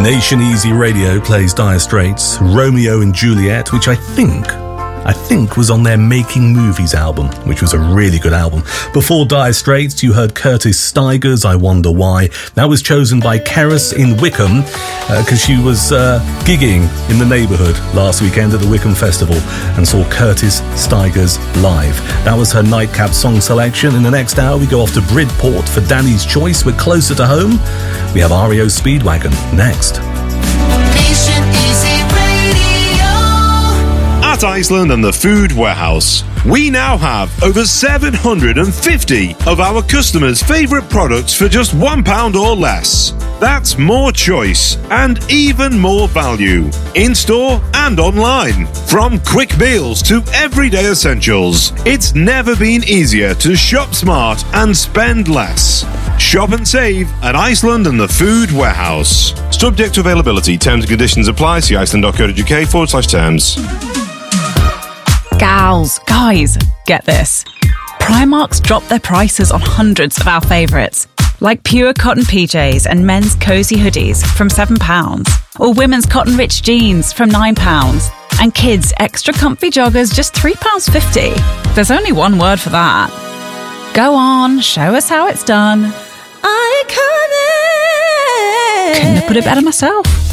Nation Easy Radio plays Dire Straits' Romeo and Juliet, which I think was on their Making Movies album, which was a really good album. Before Dire Straits, you heard Curtis Stigers' I Wonder Why. That was chosen by Keris in Wickham because she was gigging in the neighbourhood last weekend at the Wickham Festival and saw Curtis Stigers live. That was her nightcap song selection. In the next hour, we go off to Bridport for Danny's Choice. We're closer to home. We have REO Speedwagon next. At Iceland and the Food Warehouse, we now have over 750 of our customers' favourite products for just £1 or less. That's more choice and even more value, in-store and online. From quick meals to everyday essentials, it's never been easier to shop smart and spend less. Shop and save at Iceland and the Food Warehouse. Subject to availability, terms and conditions apply. See iceland.co.uk/terms. Gals, guys, get this. Primark's dropped their prices on hundreds of our favourites, like pure cotton PJs and men's cosy hoodies from £7, or women's cotton rich jeans from £9, and kids' extra comfy joggers just £3.50. There's only one word for that. Go on, show us how it's done. Couldn't have put it better myself.